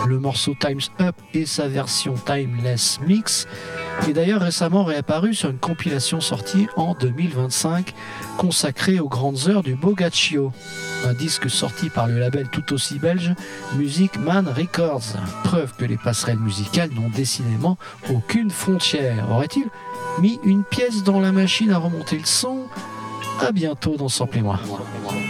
Le morceau Time's Up et sa version Timeless Mix est d'ailleurs récemment réapparu sur une compilation sortie en 2025 consacrée aux grandes heures du Bogaccio, un disque sorti par le label tout aussi belge Music Man Records. Preuve que les passerelles musicales n'ont décidément aucune frontière. Aurait-il mis une pièce dans la machine à remonter le son? À bientôt dans Sample et moi.